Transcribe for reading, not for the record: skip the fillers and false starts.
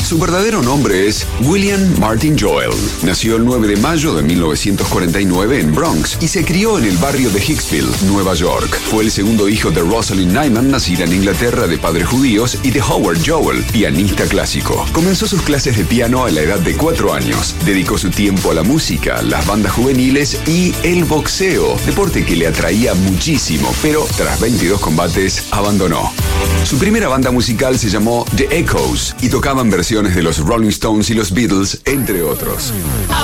Su verdadero nombre es William Martin Joel. Nació el 9 de mayo de 1949 en Bronx y se crió en el barrio de Hicksville, Nueva York. Fue el segundo hijo de Rosalind Nyman, nacida en Inglaterra de padres judíos, y de Howard Joel, pianista clásico. Comenzó sus clases de piano a la edad de 4 años. Dedicó su tiempo a la música, las bandas juveniles y el boxeo, deporte que le atraía muchísimo, pero tras 22 combates abandonó. Su primera banda musical se llamó The Echoes y tocaban versiones de los Rolling Stones y los Beatles, entre otros.